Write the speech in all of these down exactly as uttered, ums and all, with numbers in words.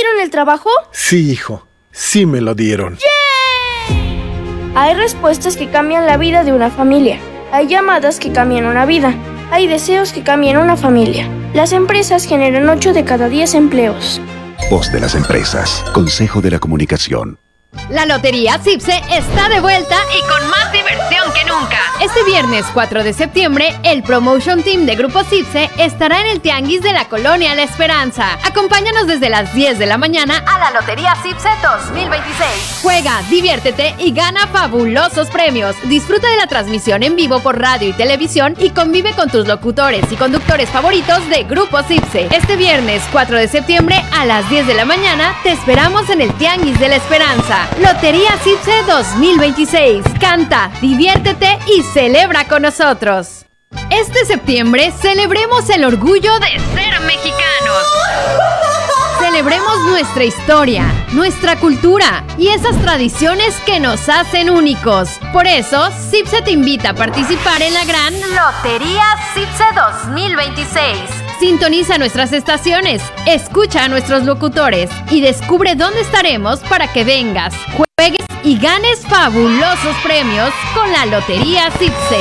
dieron el trabajo? Sí, hijo. Sí me lo dieron. ¡Yay! Hay respuestas que cambian la vida de una familia. Hay llamadas que cambian una vida. Hay deseos que cambian una familia. Las empresas generan ocho de cada diez empleos. Voz de las empresas. Consejo de la Comunicación. La Lotería Cipse está de vuelta y con más diversión que nunca. Este viernes cuatro de septiembre, el Promotion Team de Grupo Cipse estará en el Tianguis de la Colonia La Esperanza. Acompáñanos desde las diez de la mañana a la Lotería Cipse dos mil veintiséis. Juega, diviértete y gana fabulosos premios. Disfruta de la transmisión en vivo por radio y televisión y convive con tus locutores y conductores favoritos de Grupo Cipse. Este viernes cuatro de septiembre a las diez de la mañana te esperamos en el Tianguis de la Esperanza. Lotería Cipse dos mil veintiséis. Canta, diviértete y celebra con nosotros. Este septiembre celebremos el orgullo de ser mexicanos. Celebremos nuestra historia, nuestra cultura y esas tradiciones que nos hacen únicos. Por eso, Cipse te invita a participar en la gran Lotería Cipse dos mil veintiséis. Sintoniza nuestras estaciones, escucha a nuestros locutores y descubre dónde estaremos para que vengas, juegues y ganes fabulosos premios con la Lotería Cipse.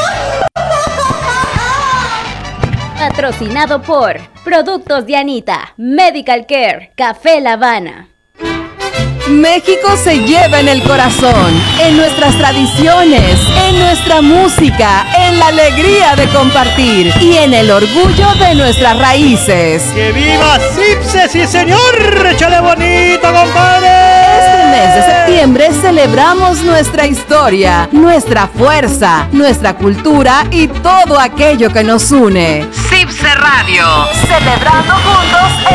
Patrocinado por Productos Dianita, Medical Care, Café La Habana. México se lleva en el corazón, en nuestras tradiciones, en nuestra música, en la alegría de compartir y en el orgullo de nuestras raíces. ¡Que viva Cipse, sí señor! ¡Échale bonito, compadre! Este mes de septiembre celebramos nuestra historia, nuestra fuerza, nuestra cultura y todo aquello que nos une. Cipse Radio, celebrando juntos